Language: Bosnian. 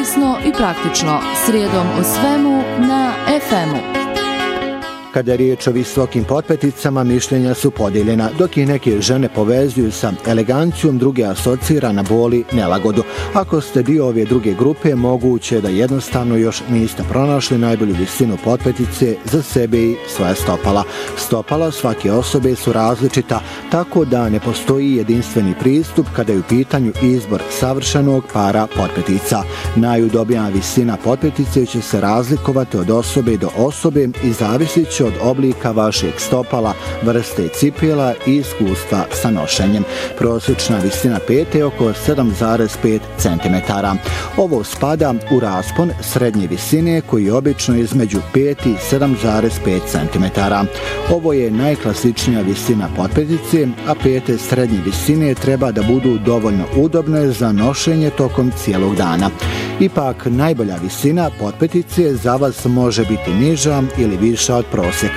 korisno i praktično, srijedom o svemu na FM-u. Kada je riječ o visokim potpeticama, mišljenja su podijeljena, dok i neke žene povezuju sa elegancijom, druge asocira na bol i nelagodu. Ako ste dio ove druge grupe, moguće je da jednostavno još niste pronašli najbolju visinu potpetice za sebe i svoje stopala. Stopala svake osobe su različita, tako da ne postoji jedinstveni pristup kada je u pitanju izbor savršenog para potpetica. Najudobnija visina potpetice će se razlikovati od osobe do osobe i zavisit od oblika vašeg stopala, vrste cipela i iskustva sa nošenjem. Prosječna visina pete je oko 7,5 cm. Ovo spada u raspon srednje visine koji je obično između 5 i 7,5 cm. Ovo je najklasičnija visina potpetice, a pete srednje visine treba da budu dovoljno udobne za nošenje tokom cijelog dana. Ipak, najbolja visina potpetice za vas može biti niža ili viša od prosjeka.